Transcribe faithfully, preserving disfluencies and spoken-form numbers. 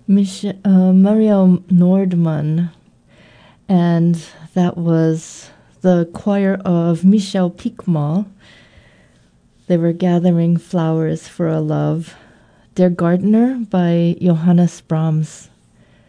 Mich- uh, Mario Nordman, and that was the choir of Michel Piquemont. They were Gathering Flowers for a Love. Der Gardener by Johannes Brahms.